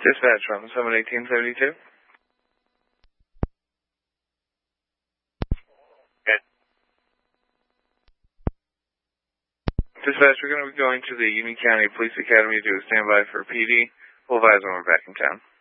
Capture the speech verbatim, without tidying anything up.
Dispatch from seven eighteen seventy-two. Good. Dispatch, we're going to be going to the Union County Police Academy to do a standby for P D. We'll advise when we're back in town.